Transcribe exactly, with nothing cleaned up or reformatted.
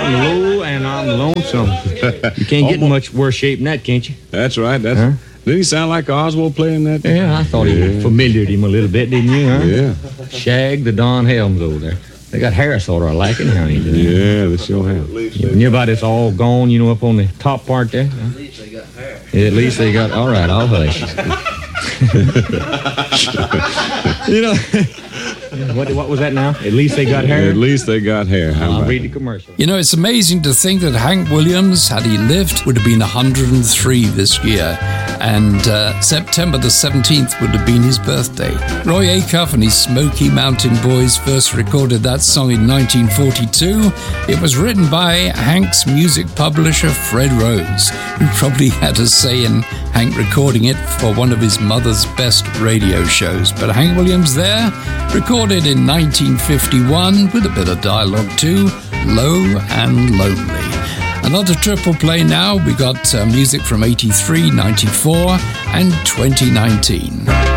I'm low and I'm lonesome. You can't get in much worse shape than that, can't you? That's right. That's, huh? Didn't he sound like Oswald playing that? Yeah, I thought yeah. he familiared him a little bit, didn't you, huh? Yeah. Shag the Don Helms over there. They got hair sort of like it, honey. Yeah, they sure have. Nearby it's all gone, you know, up on the top part there. Huh? At least they got hair. Yeah, at least they got, all right, I'll hush. You know... What, what was that now? At least they got hair? At least they got hair. How I'll about read the commercial. You know, it's amazing to think that Hank Williams, had he lived, would have been one hundred three this year. And uh, September the seventeenth would have been his birthday. Roy Acuff and his Smoky Mountain Boys first recorded that song in nineteen forty-two. It was written by Hank's music publisher, Fred Rose, who probably had a say in Hank recording it for one of his mother's best radio shows. But Hank Williams there, recorded in nineteen fifty-one with a bit of dialogue too, Low and Lonely. Another triple play now. We got uh, music from eighty-three, ninety-four and twenty nineteen.